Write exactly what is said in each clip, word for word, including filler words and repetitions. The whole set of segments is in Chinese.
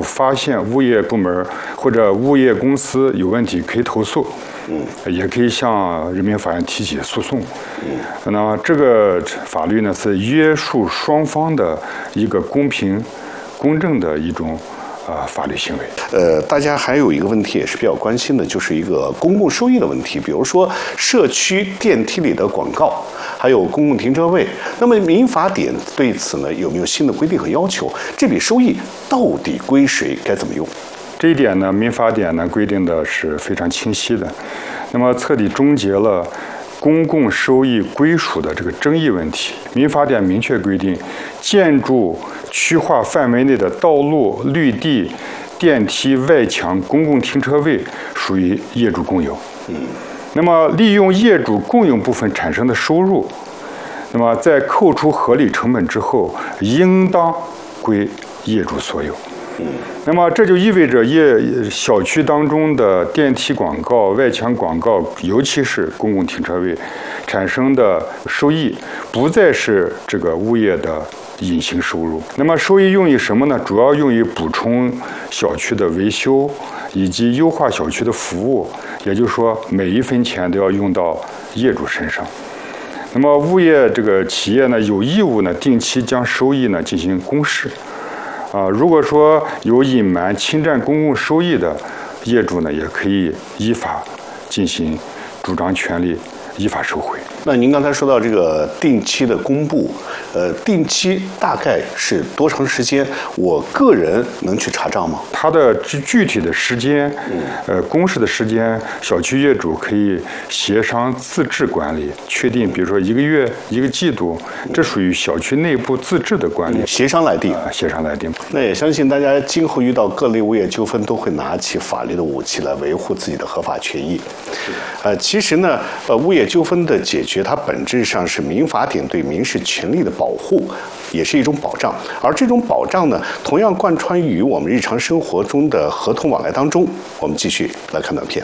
发现物业部门或者物业公司有问题，可以投诉，嗯，也可以向人民法院提起诉讼。嗯，那么这个法律呢是约束双方的一个公平、公正的一种啊、呃、法律行为。 呃，大家还有一个问题也是比较关心的，就是一个公共收益的问题，比如说社区电梯里的广告，还有公共停车位。那么民法典对此呢有没有新的规定和要求？这笔收益到底归谁？该怎么用？ 这一点呢，民法典呢规定的是非常清晰的，那么彻底终结了公共收益归属的这个争议问题。民法典明确规定，建筑区划范围内的道路、绿地、电梯、外墙、公共停车位属于业主共有。嗯，那么利用业主共有部分产生的收入，那么在扣除合理成本之后，应当归业主所有。嗯，那么这就意味着业小区当中的电梯广告、外墙广告，尤其是公共停车位产生的收益，不再是这个物业的隐形收入。那么收益用于什么呢？主要用于补充小区的维修以及优化小区的服务，也就是说，每一分钱都要用到业主身上。那么物业这个企业呢，有义务呢定期将收益呢进行公示。啊，如果说有隐瞒、侵占公共收益的业主呢，也可以依法进行主张权利，依法收回。 那您刚才说到这个定期的公布，呃，定期大概是多长时间？我个人能去查账吗？ 它的具具体的时间，呃，公示的时间，小区业主可以协商自治管理，确定，比如说一个月、一个季度，这属于小区内部自治的管理， 嗯、协商来定。 啊，协商来定。 那也相信大家今后遇到各类物业纠纷，都会拿起法律的武器来维护自己的合法权益。呃，其实呢，呃，物业纠纷的解决，它本质上是民法典对民事权利的保护，也是一种保障。而这种保障呢，同样贯穿于我们日常生活中的合同往来当中。我们继续来看短片。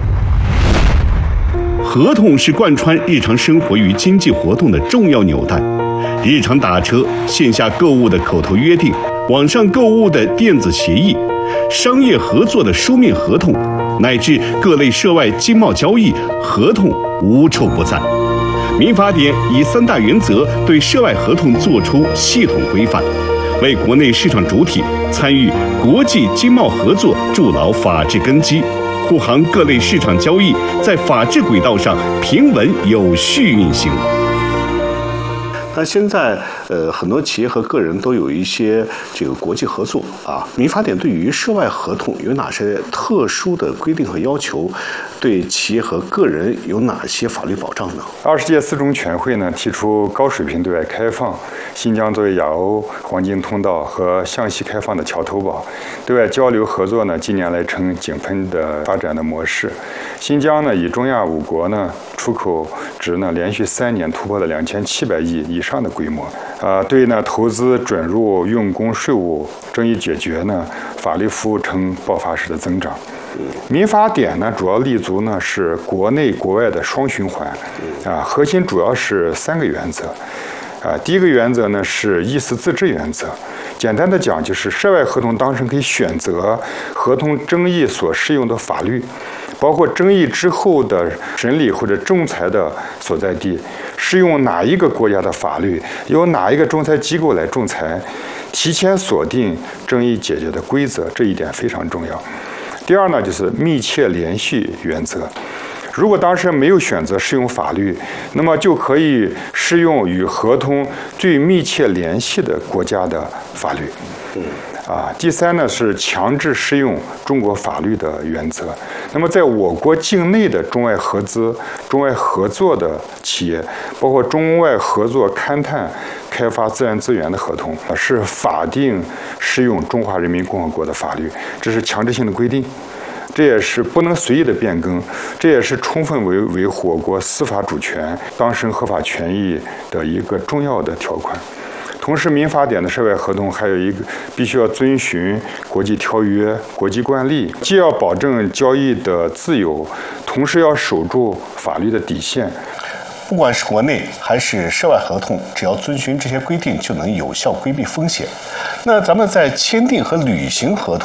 合同是贯穿日常生活与经济活动的重要纽带。日常打车、线下购物的口头约定、网上购物的电子协议、商业合作的书面合同，乃至各类涉外经贸交易，合同无处不在。民法典以三大原则对涉外合同作出系统规范，为国内市场主体参与国际经贸合作筑牢法治根基，护航各类市场交易在法治轨道上平稳有序运行。 那现在，呃，很多企业和个人都有一些这个国际合作啊。民法典对于涉外合同有哪些特殊的规定和要求？对企业和个人有哪些法律保障呢？ 二十届四中全会呢提出高水平对外开放，新疆作为亚欧黄金通道和向西开放的桥头堡，对外交流合作呢近年来呈井喷的发展的模式。新疆呢以中亚五国呢出口值呢连续三年突破了两千七百亿以上的规模。啊，对呢投资准入、用工、税务争议解决呢法律服务呈爆发式的增长。民法典呢，主要立足呢是国内国外的双循环，啊，核心主要是三个原则，啊，第一个原则呢是意思自治原则，简单的讲就是涉外合同当事人可以选择合同争议所适用的法律，包括争议之后的审理或者仲裁的所在地，适用哪一个国家的法律，由哪一个仲裁机构来仲裁，提前锁定争议解决的规则，这一点非常重要。第二呢，就是密切联系原则。如果当事人没有选择适用法律，那么就可以适用与合同最密切联系的国家的法律。啊，第三呢是强制适用中国法律的原则。那么在我国境内的中外合资、中外合作的企业，包括中外合作勘探、开发自然资源的合同，是法定适用中华人民共和国的法律，这是强制性的规定。这也是不能随意的变更，这也是充分维维护我国司法主权、当事人合法权益的一个重要的条款。同时，民法典的涉外合同还有一个必须要遵循国际条约、国际惯例，既要保证交易的自由，同时要守住法律的底线。 不管是国内还是涉外合同，只要遵循这些规定，就能有效规避风险。那咱们在签订和履行合同